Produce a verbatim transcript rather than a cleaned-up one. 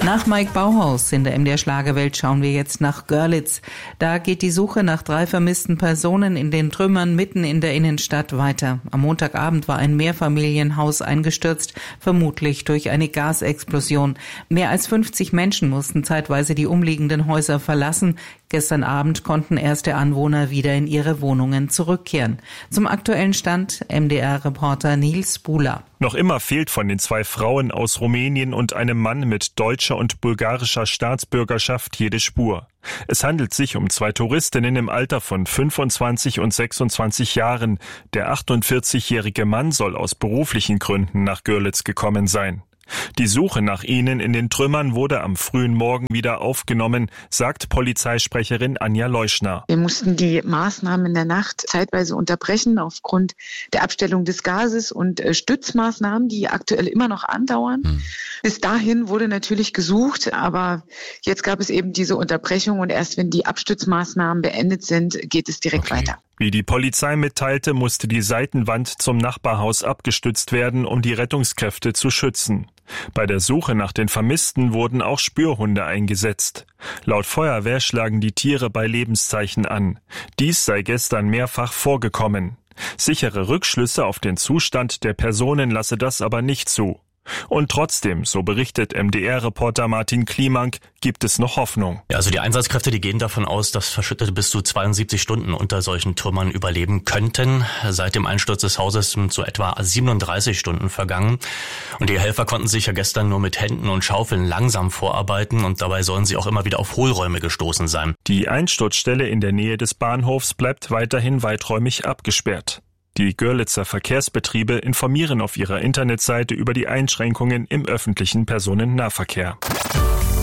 Nach Mike Bauhaus in der M D R-Schlagerwelt schauen wir jetzt nach Görlitz. Da geht die Suche nach drei vermissten Personen in den Trümmern mitten in der Innenstadt weiter. Am Montagabend war ein Mehrfamilienhaus eingestürzt, vermutlich durch eine Gasexplosion. Mehr als fünfzig Menschen mussten zeitweise die umliegenden Häuser verlassen. Gestern Abend konnten erste Anwohner wieder in ihre Wohnungen zurückkehren. Zum aktuellen Stand M D R-Reporter Nils Bula. Noch immer fehlt von den zwei Frauen aus Rumänien und einem Mann mit deutscher und bulgarischer Staatsbürgerschaft jede Spur. Es handelt sich um zwei Touristinnen im Alter von fünfundzwanzig und sechsundzwanzig Jahren. Der achtundvierzigjährige Mann soll aus beruflichen Gründen nach Görlitz gekommen sein. Die Suche nach ihnen in den Trümmern wurde am frühen Morgen wieder aufgenommen, sagt Polizeisprecherin Anja Leuschner. Wir mussten die Maßnahmen in der Nacht zeitweise unterbrechen aufgrund der Abstellung des Gases und Stützmaßnahmen, die aktuell immer noch andauern. Hm. Bis dahin wurde natürlich gesucht, aber jetzt gab es eben diese Unterbrechung und erst wenn die Abstützmaßnahmen beendet sind, geht es direkt okay. weiter. Wie die Polizei mitteilte, musste die Seitenwand zum Nachbarhaus abgestützt werden, um die Rettungskräfte zu schützen. Bei der Suche nach den Vermissten wurden auch Spürhunde eingesetzt. Laut Feuerwehr schlagen die Tiere bei Lebenszeichen an. Dies sei gestern mehrfach vorgekommen. Sichere Rückschlüsse auf den Zustand der Personen lasse das aber nicht zu. Und trotzdem, so berichtet M D R-Reporter Martin Kliemank, gibt es noch Hoffnung. Ja, also die Einsatzkräfte, die gehen davon aus, dass Verschüttete bis zu zweiundsiebzig Stunden unter solchen Trümmern überleben könnten. Seit dem Einsturz des Hauses sind so etwa siebenunddreißig Stunden vergangen. Und die Helfer konnten sich ja gestern nur mit Händen und Schaufeln langsam vorarbeiten und dabei sollen sie auch immer wieder auf Hohlräume gestoßen sein. Die Einsturzstelle in der Nähe des Bahnhofs bleibt weiterhin weiträumig abgesperrt. Die Görlitzer Verkehrsbetriebe informieren auf ihrer Internetseite über die Einschränkungen im öffentlichen Personennahverkehr.